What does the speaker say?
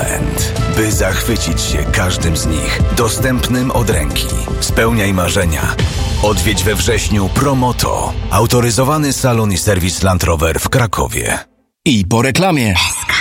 moment, by zachwycić się każdym z nich. Dostępnym od ręki. Spełniaj marzenia. Odwiedź we wrześniu Promoto. Autoryzowany salon i serwis Land Rover w Krakowie. I po reklamie.